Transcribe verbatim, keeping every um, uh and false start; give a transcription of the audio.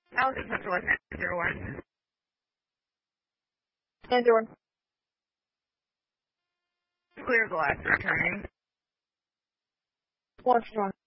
Alex is Central West zero one. Andor. Clear glass returning. Washington.